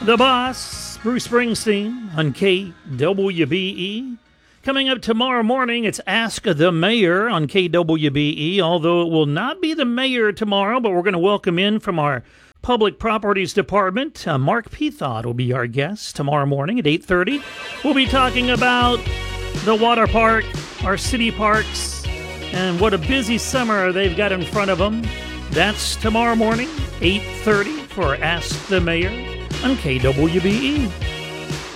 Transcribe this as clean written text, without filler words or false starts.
The Boss, Bruce Springsteen on KWBE. Coming up tomorrow morning, it's Ask the Mayor on KWBE, although it will not be the mayor tomorrow, but we're going to welcome in from our Public Properties Department. Mark Pethod will be our guest tomorrow morning at 8:30. We'll be talking about the water park, our city parks, and what a busy summer they've got in front of them. That's tomorrow morning, 8:30 for Ask the Mayor on KWBE.